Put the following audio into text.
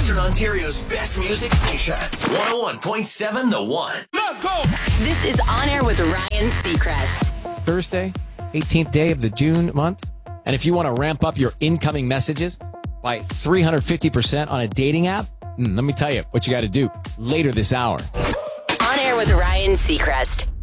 Western Ontario's best music station. 101.7 The One. Let's go! This is On Air with Ryan Seacrest. Thursday, 18th day of the June month. And if you want to ramp up your incoming messages by 350% on a dating app, let me tell you what you got to do later this hour. On Air with Ryan Seacrest.